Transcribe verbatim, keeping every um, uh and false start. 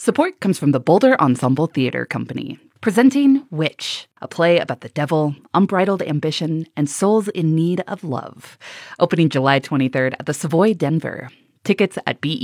Support comes from the Boulder Ensemble Theater Company, presenting Witch, a play about the devil, unbridled ambition, and souls in need of love. Opening July twenty-third at the Savoy Denver. Tickets at B E